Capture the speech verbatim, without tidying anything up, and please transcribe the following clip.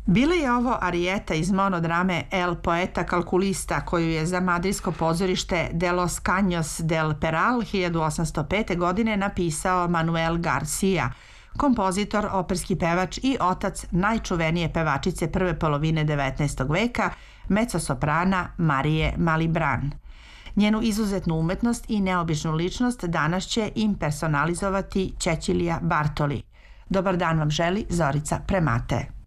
Bila je ovo arijeta iz monodrame El poeta calculista koju je za madridsko pozorište de los Caños del Peral hiljadu osamsto pete. godine napisao Manuel Garcia, kompozitor, operski pevač i otac najčuvenije pevačice prve polovine devetnaestog veka, mezzosoprana Marije Malibran. Njenu izuzetnu umetnost i neobičnu ličnost danas će impersonalizovati Cecilia Bartoli. Dobar dan vam želi Zorica Premate.